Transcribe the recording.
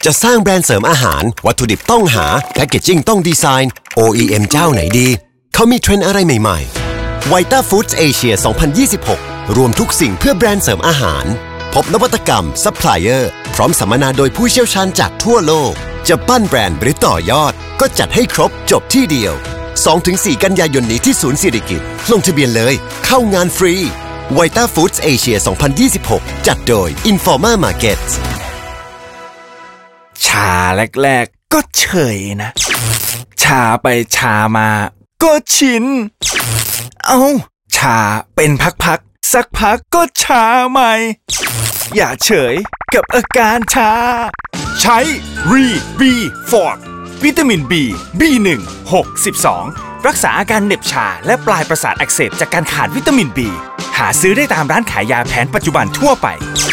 จะสร้างแบรนด์เสริมอาหารวัตถุดิบต้องหาแพคเกจจิ้งต้องดีไซน์ OEM เจ้าไหนดีเขามีเทรนด์อะไรใหม่ๆ Vita Foods Asia 2026 รวมทุกสิ่งเพื่อแบรนด์เสริมอาหารพบนวัตกรรมซัพพลายเออร์พร้อมสัมมนาโดยผู้เชี่ยวชาญจากทั่วโลกจะปั้นแบรนด์หรือต่อยอดก็จัดให้ครบจบที่เดียว 2-4 กันยายนนี้ที่ศูนย์สิริกิติ์ลงทะเบียนเลยเข้างานฟรี Vita Foods Asia 2026 จัดโดย Informa Markets ชาแรกๆก็เฉยนะชาไปชามาก็ชินชาเป็นพักๆสักพักก็ชาใหม่อย่าเฉยกับอาการชาใช้รีบีฟอร์ดวิตามิน B B1 6 12รักษาอาการเหน็บชาและปลายประสาทอักเสบจากการขาดวิตามิน B หาซื้อได้ตามร้านขายยาแผนปัจจุบันทั่วไป